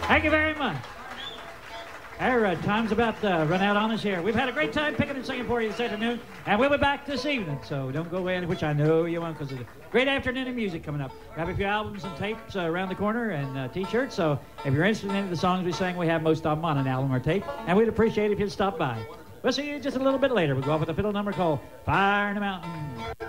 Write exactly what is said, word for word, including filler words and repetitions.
Thank you very much. Our uh, time's about to run out on us here. We've had a great time picking and singing for you this afternoon, and we'll be back this evening, so don't go away, which I know you won't, because it's a great afternoon of music coming up. We have a few albums and tapes uh, around the corner and uh, T-shirts, so if you're interested in any of the songs we sang, we have most of them on an album or tape, and we'd appreciate it if you'd stop by. We'll see you just a little bit later. We'll go off with a fiddle number called Fire in the Mountain.